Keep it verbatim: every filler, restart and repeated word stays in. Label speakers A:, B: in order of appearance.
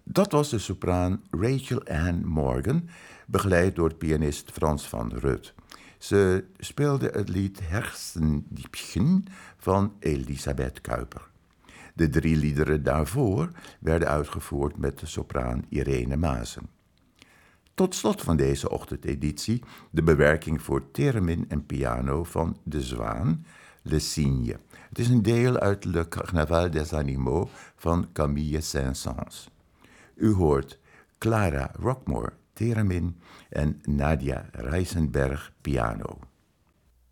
A: Dat was de sopraan Rachel Ann Morgan, begeleid door pianist Frans van Rut. Ze speelde het lied Herzendiepchen van Elisabeth Kuiper. De drie liederen daarvoor werden uitgevoerd met de sopraan Irene Maassen. Tot slot van deze ochtendeditie de bewerking voor theremin en piano van De Zwaan, Le Cygne. Het is een deel uit Le Carnaval des Animaux van Camille Saint-Saëns. U hoort Clara Rockmore, theremin en Nadia Reisenberg, piano.